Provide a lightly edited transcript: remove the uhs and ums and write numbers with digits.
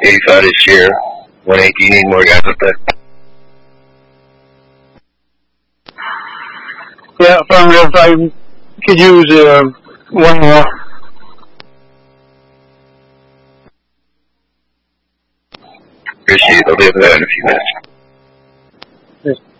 85 this year. 180, you need more guys up there. Yeah, affirmative. I could use one more. Appreciate it. I'll be up there in a few minutes. Yes.